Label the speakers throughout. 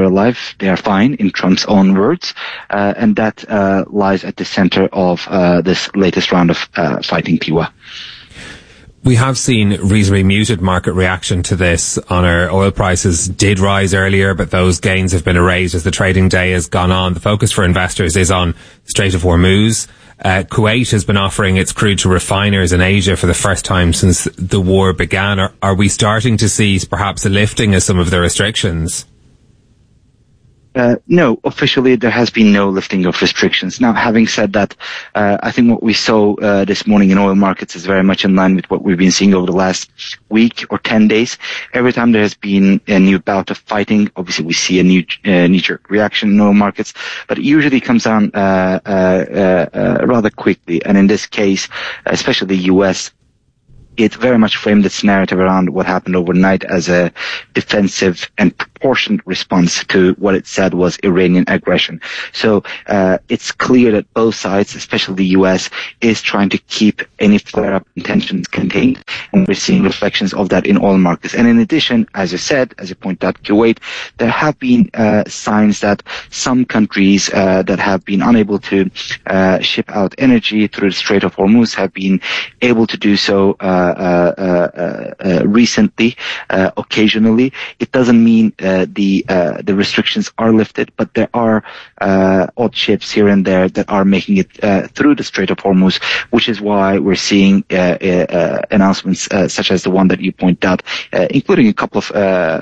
Speaker 1: alive. They are fine, in Trump's own words. And that lies at the center of this latest round of fighting Piwa.
Speaker 2: We have seen reasonably muted market reaction to this. On our oil prices did rise earlier, but those gains have been erased as the trading day has gone on. The focus for investors is on Strait of Hormuz. Kuwait has been offering its crude to refiners in Asia for the first time since the war began. Are we starting to see perhaps a lifting of some of the restrictions?
Speaker 1: No, officially there has been no lifting of restrictions. Now, having said that, I think what we saw this morning in oil markets is very much in line with what we've been seeing over the last week or 10 days. Every time there has been a new bout of fighting, obviously we see a new knee-jerk reaction in oil markets, but it usually comes down rather quickly. And in this case, especially the U.S., it very much framed its narrative around what happened overnight as a defensive and proportionate response to what it said was Iranian aggression. So it's clear that both sides, especially the U.S., is trying to keep any flare-up intentions contained, and we're seeing reflections of that in oil markets. And in addition, as you said, as you pointed out, Kuwait, there have been signs that some countries that have been unable to ship out energy through the Strait of Hormuz have been able to do so recently, occasionally. It doesn't mean the restrictions are lifted, but there are odd ships here and there that are making it through the Strait of Hormuz, which is why we're seeing announcements such as the one that you point out, including a couple of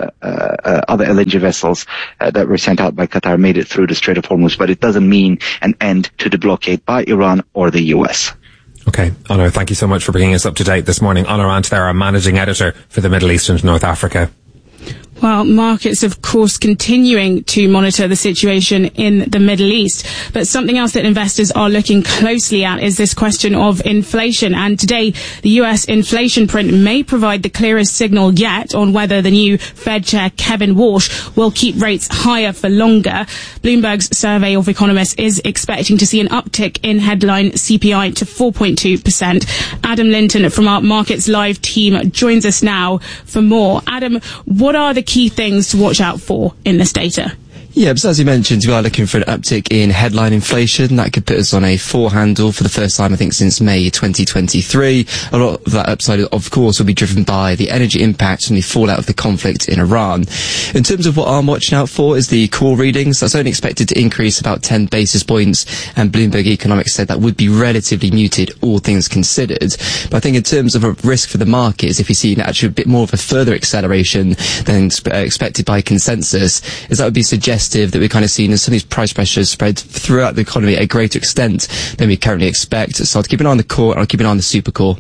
Speaker 1: other LNG vessels that were sent out by Qatar made it through the Strait of Hormuz, but it doesn't mean an end to the blockade by Iran or the US.
Speaker 2: Okay, Onur, thank you so much for bringing us up to date this morning. Onur Ant there, our managing editor for the Middle East and North Africa.
Speaker 3: Well, markets, of course, continuing to monitor the situation in the Middle East. But something else that investors are looking closely at is this question of inflation. And today, the US inflation print may provide the clearest signal yet on whether the new Fed chair, Kevin Walsh, will keep rates higher for longer. Bloomberg's survey of economists is expecting to see an uptick in headline CPI to 4.2%. Adam Linton from our Markets Live team joins us now for more. Adam, what are the key things to watch out for in this data?
Speaker 4: Yeah, but as you mentioned, we are looking for an uptick in headline inflation. That could put us on a 4 handle for the first time, I think, since May 2023. A lot of that upside, of course, will be driven by the energy impact and the fallout of the conflict in Iran. In terms of what I'm watching out for is the core readings. That's only expected to increase about 10 basis points, and Bloomberg Economics said that would be relatively muted, all things considered. But I think in terms of a risk for the markets, if you see actually a bit more of a further acceleration than expected by consensus, is that would be suggestive that we're kind of seeing as some of these price pressures spread throughout the economy at a greater extent than we currently expect. So I'll keep an eye on the core and I'll keep an eye on the super core.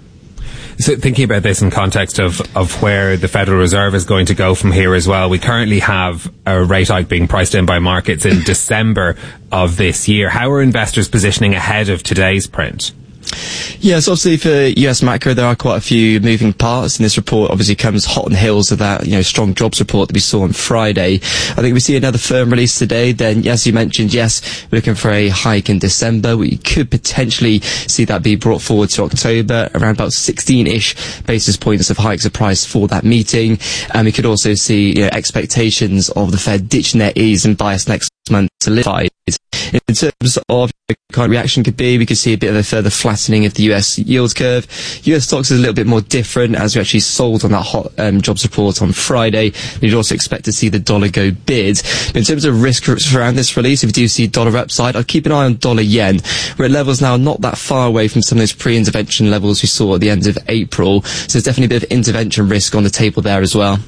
Speaker 2: So thinking about this in context of where the Federal Reserve is going to go from here as well, we currently have a rate hike being priced in by markets in December of this year. How are investors positioning ahead of today's print?
Speaker 4: Yes, obviously for US macro, there are quite a few moving parts, and this report obviously comes hot on the heels of that, strong jobs report that we saw on Friday. I think we see another firm release today. Then, yes, you mentioned, yes, we're looking for a hike in December. We could potentially see that be brought forward to October, around about 16-ish basis points of hikes of price for that meeting. And we could also see, expectations of the Fed ditching their ease and bias next month solidified. In terms of the kind of reaction could be, we could see a bit of a further flattening of the US yield curve. US stocks is a little bit more different, as we actually sold on that hot jobs report on Friday. You'd also expect to see the dollar go bid. But in terms of risk around this release, if you do see dollar upside, I'd keep an eye on dollar yen. We're at levels now not that far away from some of those pre-intervention levels we saw at the end of April. So there's definitely a bit of intervention risk on the table there as well.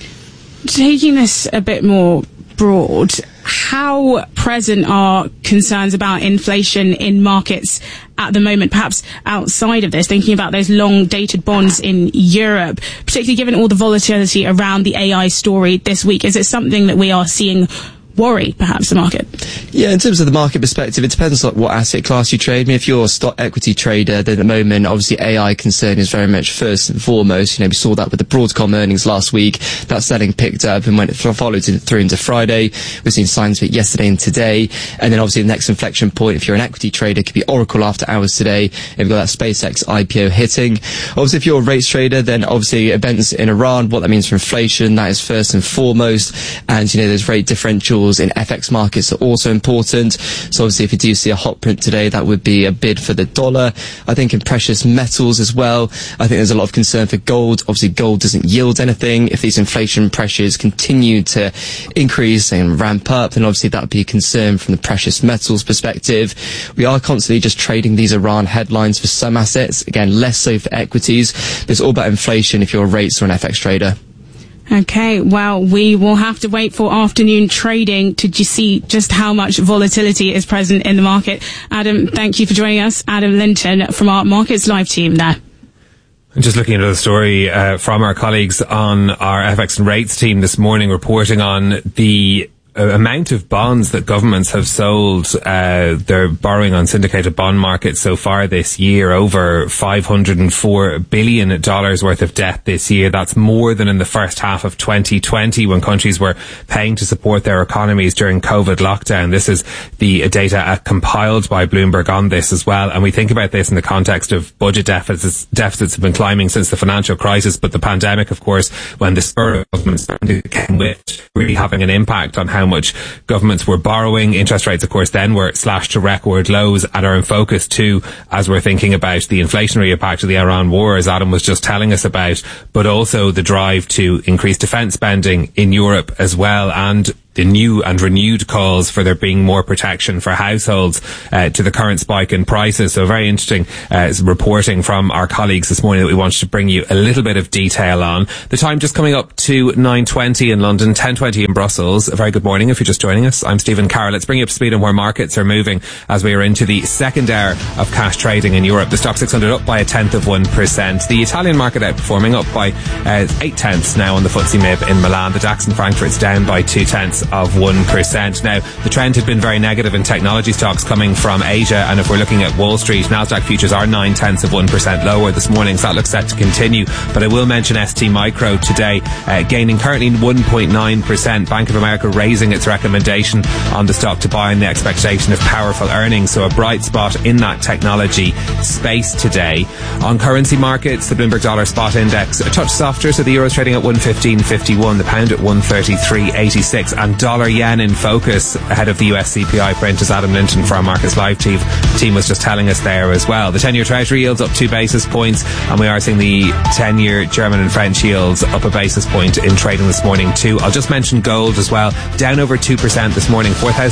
Speaker 3: Taking this a bit more broad, how present are concerns about inflation in markets at the moment, perhaps outside of this, thinking about those long-dated bonds in Europe, particularly given all the volatility around the AI story this week? Is it something that we are seeing worry, perhaps, the market?
Speaker 4: Yeah, in terms of the market perspective, it depends on what asset class you trade. I mean, if you're a stock equity trader, then at the moment, obviously AI concern is very much first and foremost. We saw that with the Broadcom earnings last week. That selling picked up and when it followed through into Friday. We've seen signs of it yesterday and today. And then obviously the next inflection point, if you're an equity trader, could be Oracle after hours today. If you've got that SpaceX IPO hitting. Obviously, if you're a rates trader, then obviously events in Iran, what that means for inflation, that is first and foremost. And, those rate differentials in FX markets are also important. So obviously, if you do see a hot print today, that would be a bid for the dollar. I think in precious metals as well, I think there's a lot of concern for gold. Obviously, gold doesn't yield anything. If these inflation pressures continue to increase and ramp up, then obviously that would be a concern from the precious metals perspective. We are constantly just trading these Iran headlines for some assets. Again, less so for equities. But it's all about inflation if you're a rates or an FX trader.
Speaker 3: Okay, well, we will have to wait for afternoon trading to see just how much volatility is present in the market. Adam, thank you for joining us. Adam Linton from our Markets Live team there.
Speaker 2: Just looking at the story from our colleagues on our FX and rates team this morning, reporting on the amount of bonds that governments have sold, their borrowing on syndicated bond markets so far this year, over $504 billion worth of debt this year. That's more than in the first half of 2020 when countries were paying to support their economies during COVID lockdown. This is the data compiled by Bloomberg on this as well. And we think about this in the context of budget deficits. Deficits have been climbing since the financial crisis, but the pandemic, of course, when the spur of government spending came with, really having an impact on how much governments were borrowing. Interest rates, of course, then were slashed to record lows and are in focus too, as we're thinking about the inflationary impact of the Iran war, as Adam was just telling us about, but also the drive to increase defence spending in Europe as well, and the new and renewed calls for there being more protection for households to the current spike in prices. So very interesting reporting from our colleagues this morning that we wanted to bring you a little bit of detail on. The time just coming up to 9:20 in London, 10:20 in Brussels. A very good morning if you're just joining us. I'm Stephen Carroll. Let's bring you up to speed on where markets are moving as we are into the second hour of cash trading in Europe. The Stock 600 up by 0.1%. The Italian market outperforming, up by 0.8 now on the FTSE MIB in Milan. The DAX in Frankfurt's down by 0.2%. Now, the trend had been very negative in technology stocks coming from Asia, and if we're looking at Wall Street, Nasdaq futures are 0.9% lower this morning, so that looks set to continue. But I will mention ST Micro today, gaining currently 1.9%. Bank of America raising its recommendation on the stock to buy in the expectation of powerful earnings, so a bright spot in that technology space today. On currency markets, the Bloomberg Dollar Spot Index a touch softer, so the Euro's trading at 115.51, the pound at 133.86, and dollar yen in focus ahead of the US CPI print, as Adam Linton from our Markets Live team was just telling us there as well. The 10-year Treasury yields up 2 basis points, and we are seeing the 10-year German and French yields up a basis point in trading this morning too. I'll just mention gold as well, down over 2% this morning,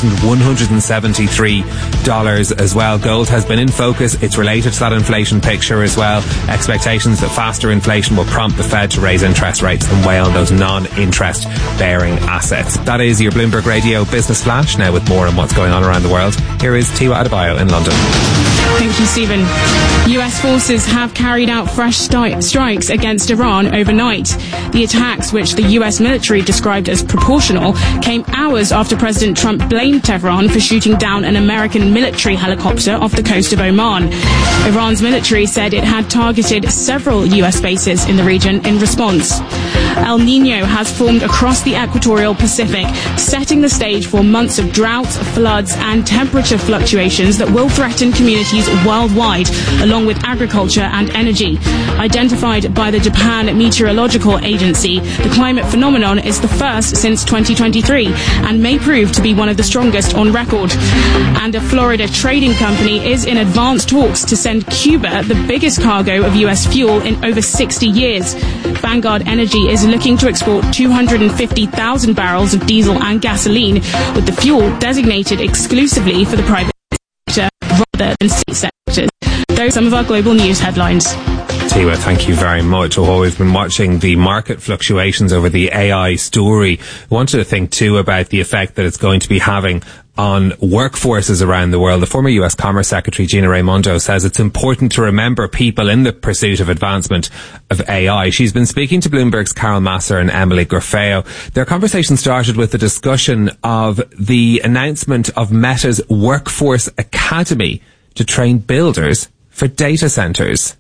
Speaker 2: $4,173 as well. Gold has been in focus. It's related to that inflation picture as well. Expectations that faster inflation will prompt the Fed to raise interest rates and weigh on those non-interest bearing assets. That is your Bloomberg Radio Business Flash. Now with more on what's going on around the world, here is Tiwa Adebayo in London.
Speaker 3: Thank you, Stephen. US forces have carried out fresh strikes against Iran overnight. The attacks, which the US military described as proportional, came hours after President Trump blamed Tehran for shooting down an American military helicopter off the coast of Oman. Iran's military said it had targeted several US bases in the region in response. El Niño has formed across the equatorial Pacific, setting the stage for months of drought, floods, and temperature fluctuations that will threaten communities worldwide, along with agriculture and energy. Identified by the Japan Meteorological Agency, the climate phenomenon is the first since 2023 and may prove to be one of the strongest on record. And a Florida trading company is in advanced talks to send Cuba the biggest cargo of US fuel in over 60 years. Vanguard Energy is looking to export 250,000 barrels of diesel and gasoline, with the fuel designated exclusively for the private sector rather than state sectors. Those those some of our global news headlines.
Speaker 2: Tiwa, thank you very much. Well, we've been watching the market fluctuations over the AI story. I wanted to think too about the effect that it's going to be having on workforces around the world. The former US Commerce Secretary Gina Raimondo says it's important to remember people in the pursuit of advancement of AI. She's been speaking to Bloomberg's Carol Masser and Emily Grafeo. Their conversation started with the discussion of the announcement of Meta's Workforce Academy to train builders for data centers.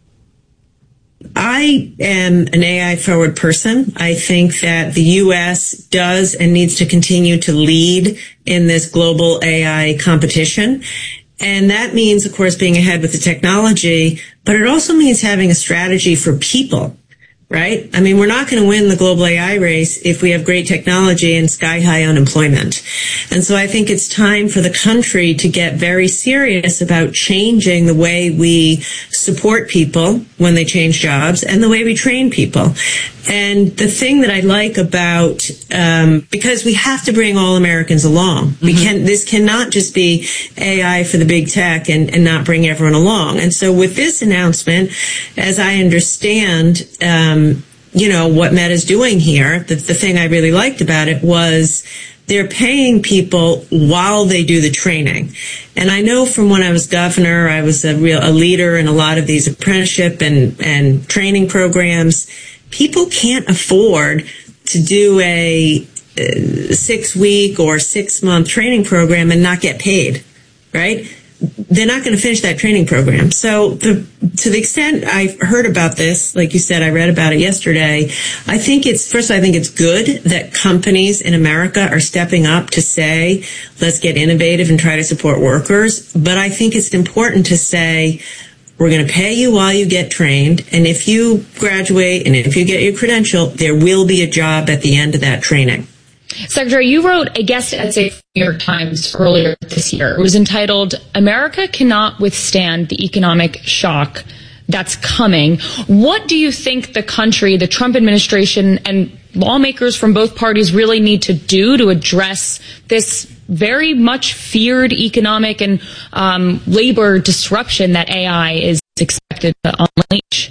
Speaker 5: I am an AI forward person. I think that the U.S. does and needs to continue to lead in this global AI competition. And that means, of course, being ahead with the technology, but it also means having a strategy for people, right? I mean, we're not going to win the global AI race if we have great technology and sky-high unemployment. And so I think it's time for the country to get very serious about changing the way we support people when they change jobs and the way we train people. And the thing that I like about, because we have to bring all Americans along. This cannot just be AI for the big tech and not bring everyone along. And so with this announcement, as I understand, what Meta's doing here, the thing I really liked about it was they're paying people while they do the training. And I know from when I was governor, I was a leader in a lot of these apprenticeship and training programs. People can't afford to do a 6-week or 6-month training program and not get paid, right? They're not going to finish that training program. So to the extent I've heard about this, like you said, I read about it yesterday. I think it's good that companies in America are stepping up to say, let's get innovative and try to support workers. But I think it's important to say, we're going to pay you while you get trained. And if you graduate and if you get your credential, there will be a job at the end of that training.
Speaker 6: Secretary, you wrote a guest essay for the New York Times earlier this year. It was entitled, "America Cannot Withstand the Economic Shock That's Coming." What do you think the country, the Trump administration, and lawmakers from both parties really need to do to address this very much feared economic and labor disruption that AI is expected to unleash?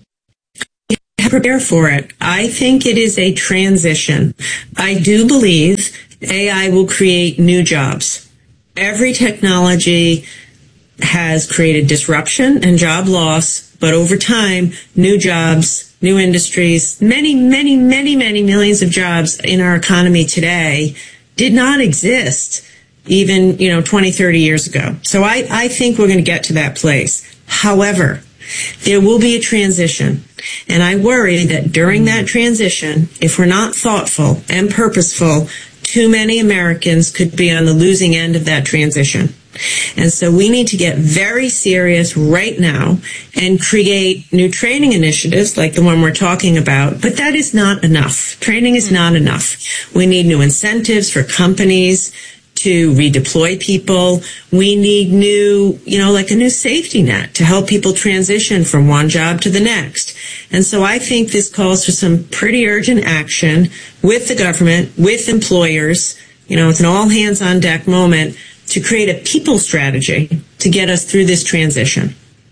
Speaker 5: Prepare for it. I think it is a transition. I do believe AI will create new jobs. Every technology has created disruption and job loss, but over time, new jobs, new industries, many millions of jobs in our economy today did not exist even, 20, 30 years ago. So I think we're going to get to that place. However, there will be a transition. And I worry that during that transition, if we're not thoughtful and purposeful, too many Americans could be on the losing end of that transition. And so we need to get very serious right now and create new training initiatives like the one we're talking about. But that is not enough. Training is not enough. We need new incentives for companies to redeploy people. We need new, like a new safety net to help people transition from one job to the next. And so I think this calls for some pretty urgent action with the government, with employers. It's an all hands on deck moment to create a people strategy to get us through this transition.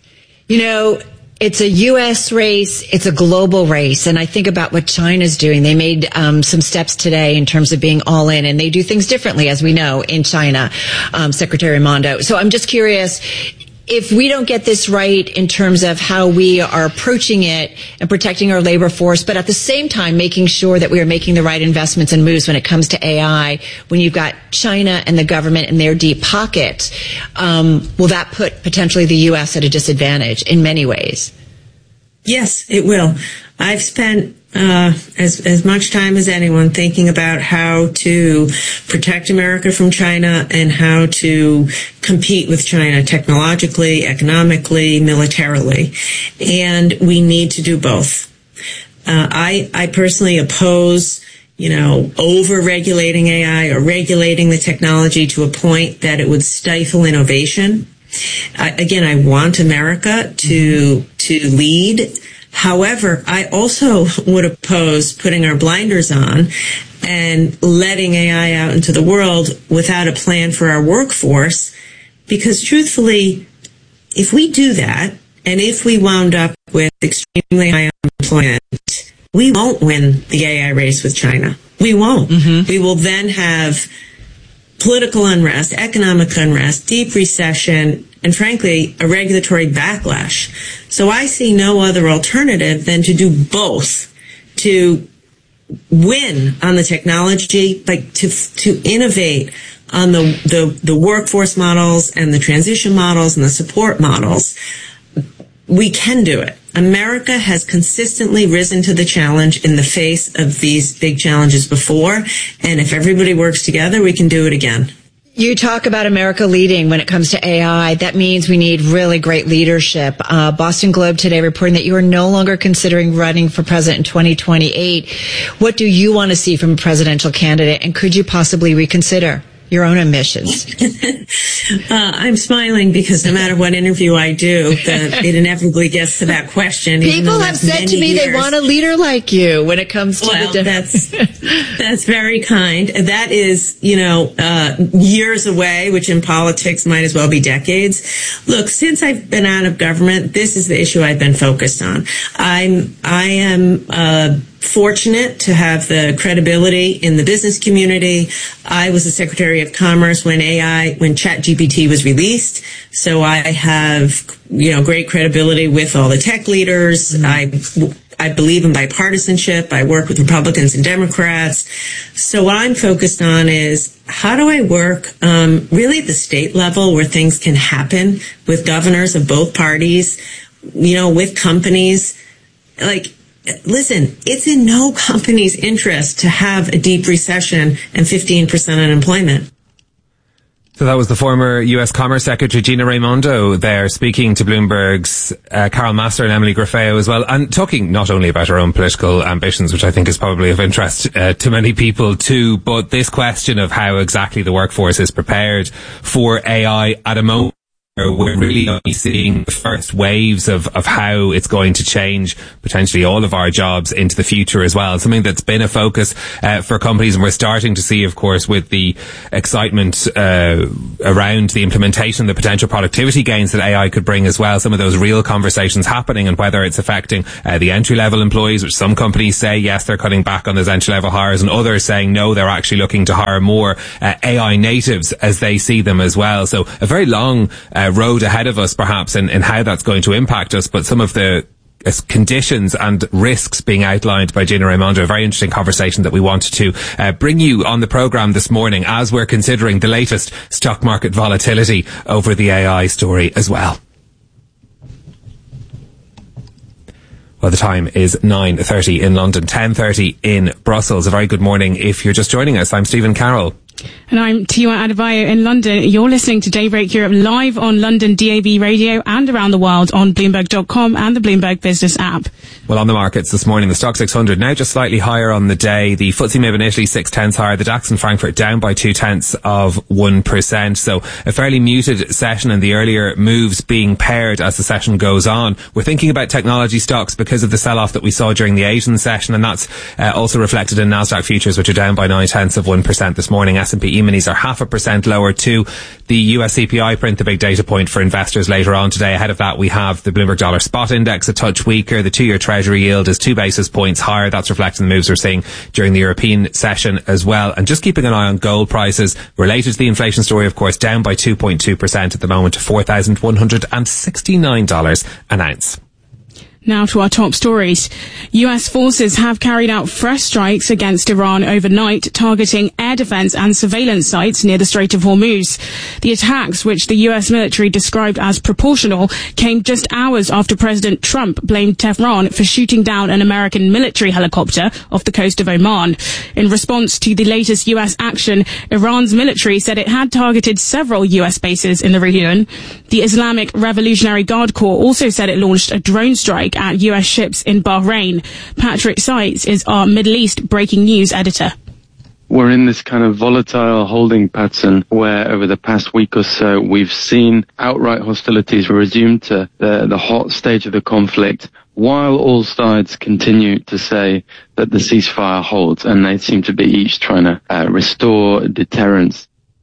Speaker 7: It's a U.S. race. It's a global race. And I think about what China's doing. They made some steps today in terms of being all in, and they do things differently, as we know, in China, Secretary Raimondo. So I'm just curious, if we don't get this right in terms of how we are approaching it and protecting our labor force, but at the same time making sure that we are making the right investments and moves when it comes to AI, when you've got China and the government in their deep pocket, will that put potentially the U.S. at a disadvantage in many ways?
Speaker 5: Yes, it will. I've spent as much time as anyone thinking about how to protect America from China and how to compete with China technologically, economically, militarily. And we need to do both. I personally oppose, over-regulating AI or regulating the technology to a point that it would stifle innovation. I want America to lead. However, I also would oppose putting our blinders on and letting AI out into the world without a plan for our workforce, because truthfully, if we do that, And if we wound up with extremely high unemployment, we won't win the AI race with China. We won't. Mm-hmm. We will then have political unrest, economic unrest, deep recession, and frankly, a regulatory backlash. So I see no other alternative than to do both, to win on the technology, like to innovate on the workforce models and the transition models and the support models. We can do it. America has consistently risen to the challenge in the face of these big challenges before, and if everybody works together, we can do it again.
Speaker 7: You talk about America leading when it comes to AI. That means we need really great leadership. Boston Globe today reporting that you are no longer considering running for president in 2028. What do you want to see from a presidential candidate, and could you possibly reconsider your own ambitions?
Speaker 5: I'm smiling because no matter what interview I do, it inevitably gets to that question.
Speaker 7: People have said to me they want a leader like you when it comes to
Speaker 5: that's very kind. That is, years away, which in politics might as well be decades. Look, since I've been out of government, this is the issue I've been focused on. I am fortunate to have the credibility in the business community. I was the Secretary of Commerce when ChatGPT was released. So I have, great credibility with all the tech leaders. Mm-hmm. I believe in bipartisanship. I work with Republicans and Democrats. So what I'm focused on is how do I work really at the state level where things can happen with governors of both parties, with companies. Listen, it's in no company's interest to have a deep recession and 15% unemployment.
Speaker 2: So that was the former U.S. Commerce Secretary Gina Raimondo there speaking to Bloomberg's Carol Master and Emily Grafeo as well, and talking not only about her own political ambitions, which I think is probably of interest to many people too, but this question of how exactly the workforce is prepared for AI at a moment we're really only seeing the first waves of how it's going to change potentially all of our jobs into the future as well. Something that's been a focus for companies, and we're starting to see, of course, with the excitement around the implementation, the potential productivity gains that AI could bring as well. Some of those real conversations happening, and whether it's affecting the entry-level employees, which some companies say, yes, they're cutting back on those entry-level hires, and others saying, no, they're actually looking to hire more AI natives as they see them as well. So a very long road ahead of us, perhaps, in how that's going to impact us, but some of the conditions and risks being outlined by Gina Raimondo, a very interesting conversation that we wanted to bring you on the programme this morning as we're considering the latest stock market volatility over the AI story as well. Well, the time is 9:30 in London, 10:30 in Brussels. A very good morning if you're just joining us. I'm Stephen Carroll.
Speaker 3: And I'm Tiwa Adebayo in London. You're listening to Daybreak Europe live on London DAB radio and around the world on Bloomberg.com and the Bloomberg Business app.
Speaker 2: Well, on the markets this morning, the Stock 600 now just slightly higher on the day. The FTSE MIB in Italy 0.6 higher. The DAX in Frankfurt down by 0.2%. So a fairly muted session, and the earlier moves being paired as the session goes on. We're thinking about technology stocks because of the sell-off that we saw during the Asian session, and that's also reflected in Nasdaq futures, which are down by 0.9% this morning. S&P E-minis are 0.5% lower too. The US CPI print, the big data point for investors later on today. Ahead of that, we have the Bloomberg Dollar Spot Index a touch weaker. The 2-year Treasury yield is 2 basis points higher. That's reflecting the moves we're seeing during the European session as well. And just keeping an eye on gold prices related to the inflation story, of course, down by 2.2% at the moment to $4,169 an ounce.
Speaker 3: Now to our top stories. US forces have carried out fresh strikes against Iran overnight, targeting air defense and surveillance sites near the Strait of Hormuz. The attacks, which the US military described as proportional, came just hours after President Trump blamed Tehran for shooting down an American military helicopter off the coast of Oman. In response to the latest US action, Iran's military said it had targeted several US bases in the region. The Islamic Revolutionary Guard Corps also said it launched a drone strike at US ships in Bahrain. Patrick Seitz is our Middle East breaking news editor.
Speaker 8: We're in this kind of volatile holding pattern where over the past week or so we've seen outright hostilities resume to the hot stage of the conflict, while all sides continue to say that the ceasefire holds, and they seem to be each trying to restore deterrence.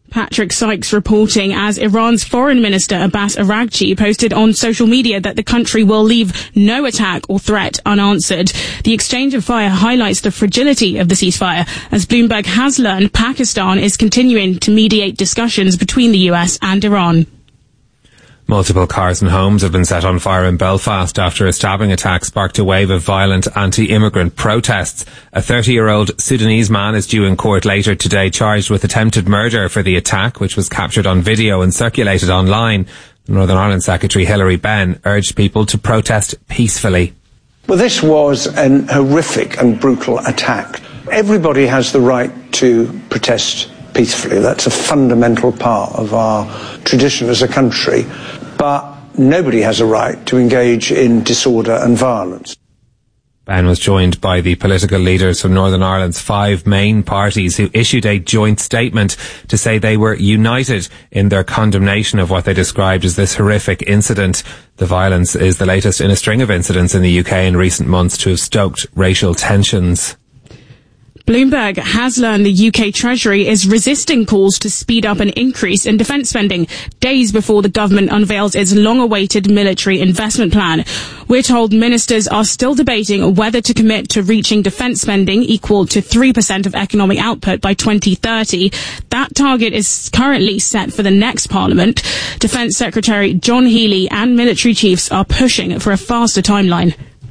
Speaker 3: Patrick Sykes reporting as Iran's Foreign Minister Abbas Araghchi posted on social media that the country will leave no attack or threat unanswered. The exchange of fire highlights the fragility of the ceasefire. As Bloomberg has learned, Pakistan is continuing to mediate discussions between the US and Iran.
Speaker 2: Multiple cars and homes have been set on fire in Belfast after a stabbing attack sparked a wave of violent anti-immigrant protests. A 30-year-old Sudanese man is due in court later today charged with attempted murder for the attack, which was captured on video and circulated online. Northern Ireland Secretary Hilary Benn urged people to protest peacefully.
Speaker 9: Well, this was an horrific and brutal attack. Everybody has the right to protest peacefully. That's a fundamental part of our tradition as a country. But nobody has a right to engage in disorder and violence.
Speaker 2: Ben was joined by the political leaders from Northern Ireland's 5 main parties who issued a joint statement to say they were united in their condemnation of what they described as this horrific incident. The violence is the latest in a string of incidents in the UK in recent months to have stoked racial tensions.
Speaker 3: Bloomberg has learned the UK Treasury is resisting calls to speed up an increase in defence spending days before the government unveils its long-awaited military investment plan. We're told ministers are still debating whether to commit to reaching defence spending equal to 3% of economic output by 2030. That target is currently set for the next Parliament. Defence Secretary John Healey and military chiefs are pushing for a faster timeline.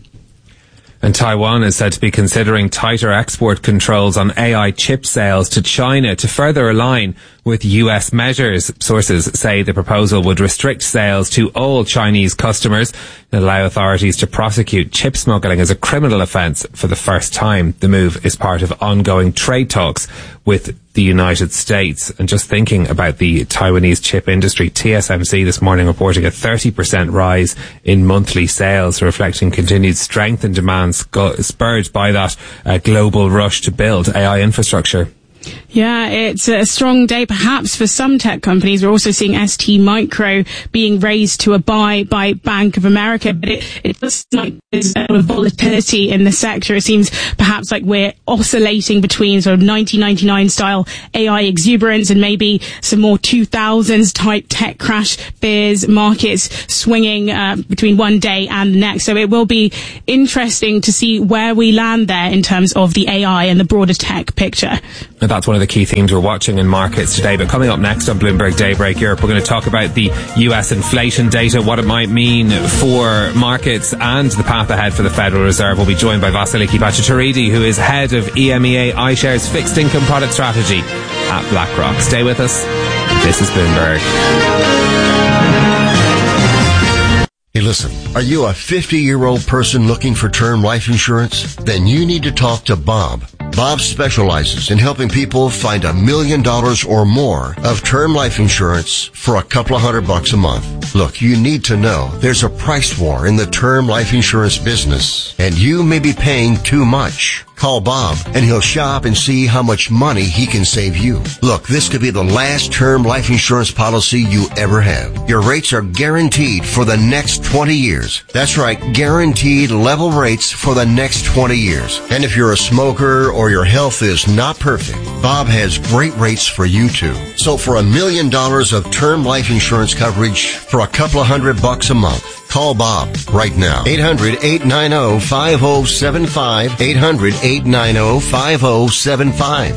Speaker 2: And Taiwan is said to be considering tighter export controls on AI chip sales to China to further align with US measures. Sources say the proposal would restrict sales to all Chinese customers and allow authorities to prosecute chip smuggling as a criminal offence for the first time. The move is part of ongoing trade talks with the United States. And just thinking about the Taiwanese chip industry, TSMC this morning reporting a 30% rise in monthly sales, reflecting continued strength in demand spurred by that global rush to build AI infrastructure.
Speaker 3: Yeah, it's a strong day perhaps for some tech companies. We're also seeing ST Micro being raised to a buy by Bank of America, but it does seem like there's a lot of volatility in the sector. It seems perhaps like we're oscillating between sort of 1999 style AI exuberance and maybe some more 2000s type tech crash fears, markets swinging between one day and the next. So it will be interesting to see where we land there in terms of the AI and the broader tech picture.
Speaker 2: And that's one of the key themes we're watching in markets today. But coming up next on Bloomberg Daybreak Europe, we're going to talk about the US inflation data, what it might mean for markets and the path ahead for the Federal Reserve. We'll be joined by Vasiliki Bhattacharjee, who is head of EMEA iShares fixed income product strategy at BlackRock. Stay with us. This is Bloomberg.
Speaker 10: Hey, listen, are you a 50-year-old person looking for term life insurance? Then you need to talk to Bob. Bob specializes in helping people find $1 million or more of term life insurance for a couple of $100 a month. Look, you need to know there's a price war in the term life insurance business, and you may be paying too much. Call Bob, and he'll shop and see how much money he can save you. Look, this could be the last term life insurance policy you ever have. Your rates are guaranteed for the next 20 years. That's right, guaranteed level rates for the next 20 years. And if you're a smoker or your health is not perfect, Bob has great rates for you too. So for $1 million of term life insurance coverage for a couple of $100 a month, call Bob right now. 800-890-5075. 800-890-5075.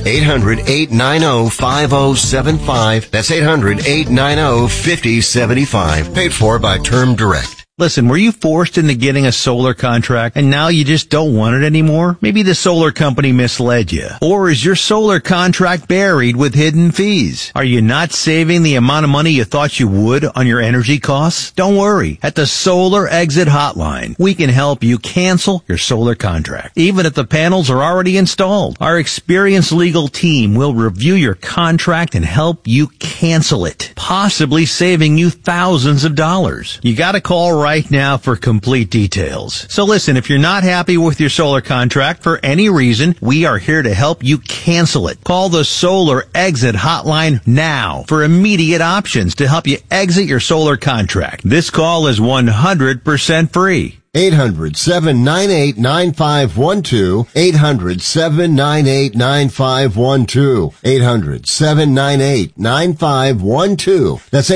Speaker 10: 800-890-5075. That's 800-890-5075. Paid for by Term Direct.
Speaker 11: Listen, were you forced into getting a solar contract and now you just don't want it anymore? Maybe the solar company misled you. Or is your solar contract buried with hidden fees? Are you not saving the amount of money you thought you would on your energy costs? Don't worry. At the Solar Exit Hotline, we can help you cancel your solar contract, even if the panels are already installed. Our experienced legal team will review your contract and help you cancel it, possibly saving you thousands of dollars. You gotta call right now for complete details. So listen, if you're not happy with your solar contract for any reason, we are here to help you cancel it. Call the Solar Exit Hotline now for immediate options to help you exit your solar contract. This call is 100% free.
Speaker 10: 800-798-9512. 800-798-9512. 800-798-9512. That's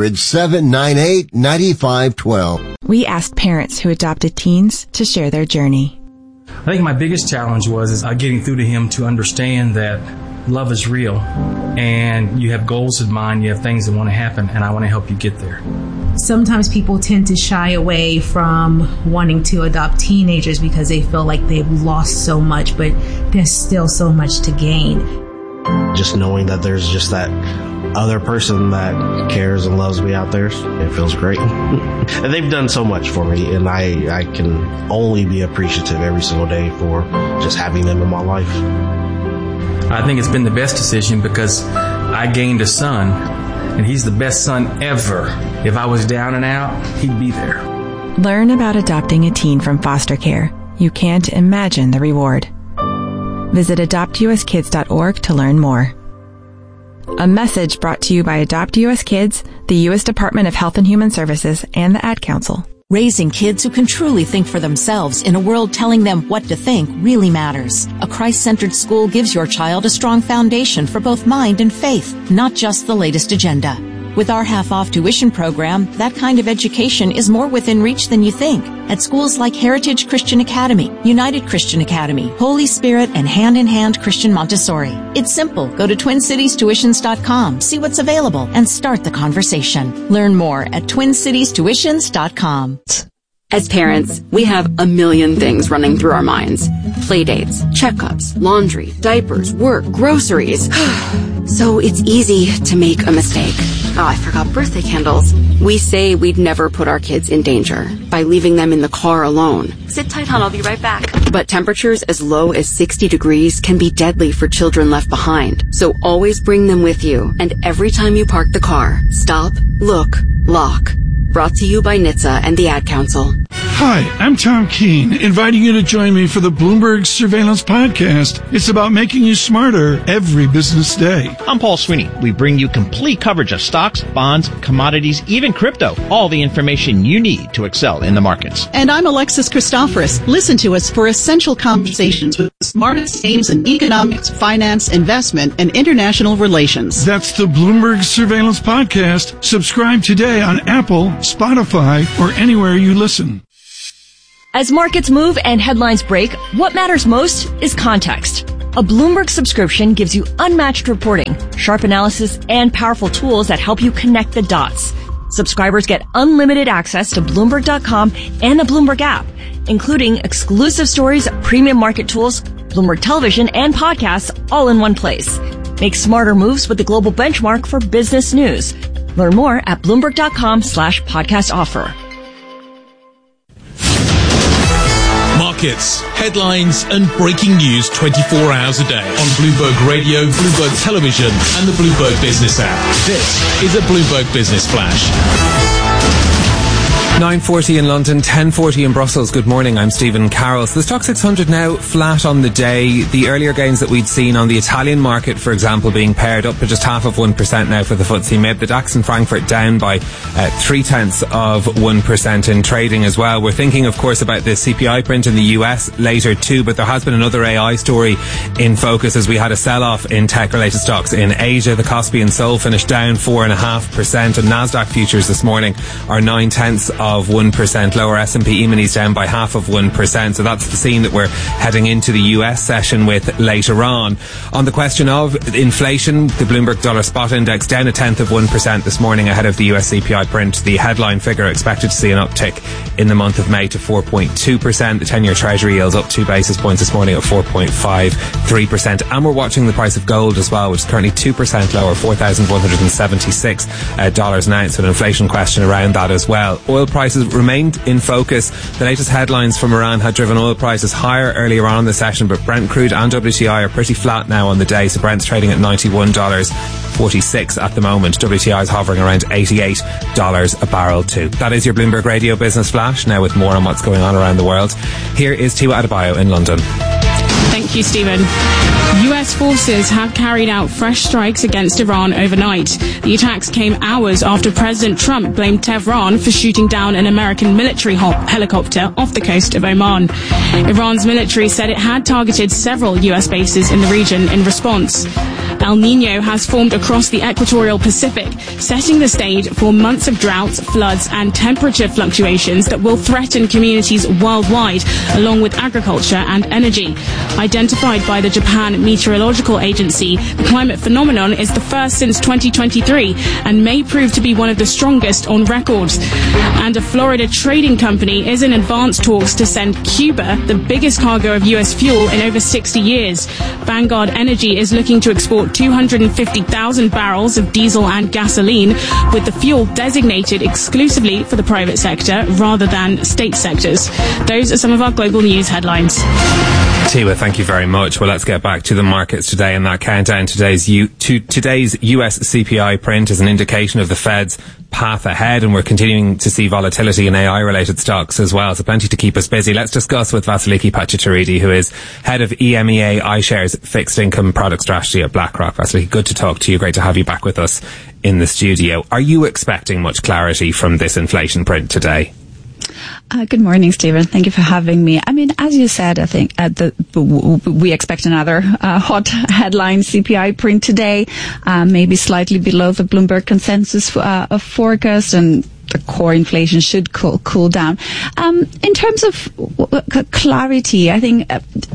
Speaker 10: 800-798-9512.
Speaker 12: We asked parents who adopted teens to share their journey.
Speaker 13: I think my biggest challenge was getting through to him to understand that love is real and you have goals in mind, you have things that want to happen, and I want to help you get there.
Speaker 14: Sometimes people tend to shy away from wanting to adopt teenagers because they feel like they've lost so much, but there's still so much to gain.
Speaker 15: Just knowing that there's just that other person that cares and loves me out there, it feels great. And they've done so much for me, and I can only be appreciative every single day for just having them in my life.
Speaker 13: I think it's been the best decision because I gained a son, and he's the best son ever. If I was down and out, he'd be there.
Speaker 12: Learn about adopting a teen from foster care. You can't imagine the reward. Visit adoptuskids.org to learn more. A message brought to you by Adopt US Kids, the U.S. Department of Health and Human Services, and the Ad Council.
Speaker 16: Raising kids who can truly think for themselves in a world telling them what to think really matters. A Christ-centered school gives your child a strong foundation for both mind and faith, not just the latest agenda. With our half-off tuition program, that kind of education is more within reach than you think. At schools like Heritage Christian Academy, United Christian Academy, Holy Spirit, and Hand in Hand Christian Montessori. It's simple. Go to TwinCitiesTuitions.com, see what's available, and start the conversation. Learn more at TwinCitiesTuitions.com.
Speaker 17: As parents, we have a million things running through our minds. Playdates, checkups, laundry, diapers, work, groceries. So it's easy to make a mistake. Oh, I forgot birthday candles. We say we'd never put our kids in danger by leaving them in the car alone. Sit tight, hon, I'll be right back. But temperatures as low as 60 degrees can be deadly for children left behind. So always bring them with you. And every time you park the car, stop, look, lock. Brought to you by NHTSA and the Ad Council.
Speaker 18: Hi, I'm Tom Keene, inviting you to join me for the Bloomberg Surveillance Podcast. It's about making you smarter every business day.
Speaker 19: I'm Paul Sweeney. We bring you complete coverage of stocks, bonds, commodities, even crypto. All the information you need to excel in the markets.
Speaker 20: And I'm Alexis Christoforous. Listen to us for essential conversations with the smartest names in economics, finance, investment, and international relations.
Speaker 18: That's the Bloomberg Surveillance Podcast. Subscribe today on Apple, Spotify, or anywhere you listen.
Speaker 21: As markets move and headlines break, what matters most is context. A Bloomberg subscription gives you unmatched reporting, sharp analysis, and powerful tools that help you connect the dots. Subscribers get unlimited access to Bloomberg.com and the Bloomberg app, including exclusive stories, premium market tools, Bloomberg television, and podcasts all in one place. Make smarter moves with the global benchmark for business news. Learn more at Bloomberg.com/podcast offer.
Speaker 22: Markets, headlines, and breaking news 24 hours a day on Bloomberg Radio, Bloomberg Television, and the Bloomberg Business app. This is a Bloomberg Business Flash.
Speaker 2: 9:40 in London, 10:40 in Brussels. Good morning, I'm Stephen Carroll. So the Stoxx 600 now flat on the day. The earlier gains that we'd seen on the Italian market, for example, being paired up to just 0.5% now for the FTSE MIB. The DAX in Frankfurt down by 0.3% in trading as well. We're thinking, of course, about the CPI print in the US later too, but there has been another AI story in focus as we had a sell-off in tech-related stocks in Asia. The Kospi and Seoul finished down 4.5%, and NASDAQ futures this morning are 0.9% lower. S&P E-minis down by 0.5%. So that's the scene that we're heading into the US session with later on. On the question of inflation, the Bloomberg Dollar Spot Index down 0.1% this morning ahead of the US CPI print. The headline figure expected to see an uptick in the month of May to 4.2%. The 10-year Treasury yields up 2 basis points this morning at 4.53%. And we're watching the price of gold as well, which is currently 2% lower, $4,176 an ounce. So an inflation question around that as well. Oil prices remained in focus. The latest headlines from Iran had driven oil prices higher earlier on in the session, but Brent crude and WTI are pretty flat now on the day. So Brent's trading at $91.46 at the moment. WTI is hovering around $88 a barrel too. That is your Bloomberg Radio Business Flash. Now with more on what's going on around the world, here is Tiwa Adebayo in London.
Speaker 3: Thank you, Stephen. US forces have carried out fresh strikes against Iran overnight. The attacks came hours after President Trump blamed Tehran for shooting down an American military helicopter off the coast of Oman. Iran's military said it had targeted several US bases in the region in response. El Niño has formed across the equatorial Pacific, setting the stage for months of droughts, floods and temperature fluctuations that will threaten communities worldwide, along with agriculture and energy. Identified by the Japan Meteorological Agency, the climate phenomenon is the first since 2023 and may prove to be one of the strongest on record. And a Florida trading company is in advanced talks to send Cuba the biggest cargo of US fuel in over 60 years. Vanguard Energy is looking to export 250,000 barrels of diesel and gasoline, with the fuel designated exclusively for the private sector rather than state sectors. Those are some of our global news headlines.
Speaker 2: Tiwa, thank you very much. Well, let's get back to the markets today and that countdown. Today's US CPI print is an indication of the Fed's path ahead, and we're continuing to see volatility in AI-related stocks as well, so plenty to keep us busy. Let's discuss with Vasiliki Pachachuridi, who is head of EMEA iShares fixed income product strategy at BlackRock. Vasiliki, good to talk to you. Great to have you back with us in the studio. Are you expecting much clarity from this inflation print today?
Speaker 1: Good morning, Stephen. Thank you for having me. I mean, as you said, I think we expect another hot headline CPI print today, maybe slightly below the Bloomberg consensus forecast, and the core inflation should cool down. In terms of clarity, I think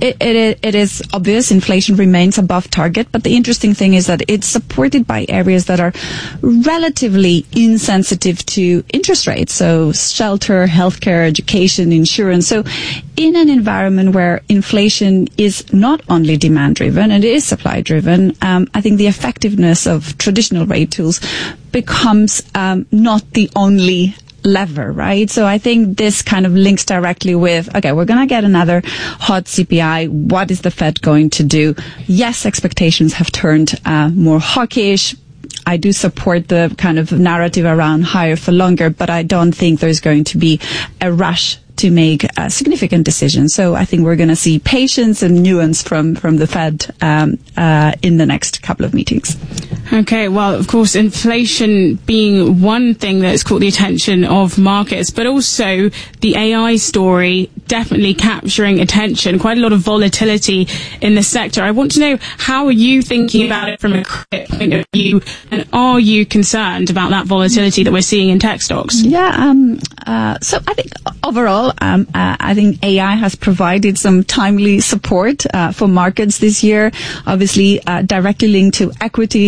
Speaker 1: it is obvious inflation remains above target, but the interesting thing is that it's supported by areas that are relatively insensitive to interest rates. So shelter, healthcare, education, insurance. So in an environment where inflation is not only demand driven, it is supply driven, I think the effectiveness of traditional rate tools becomes not the only lever, right? So I think this kind of links directly with, okay, we're going to get another hot CPI. What is the Fed going to do? Yes, expectations have turned more hawkish. I do support the kind of narrative around higher for longer, but I don't think there's going to be a rush to make a significant decisions. So I think we're going to see patience and nuance from the Fed in the next couple of meetings.
Speaker 3: Okay, well, of course, inflation being one thing that's caught the attention of markets, but also the AI story definitely capturing attention, quite a lot of volatility in the sector. I want to know, how are you thinking about it from a credit point of view, and are you concerned about that volatility that we're seeing in tech stocks?
Speaker 1: Yeah, so I think overall, I think AI has provided some timely support for markets this year, obviously directly linked to equity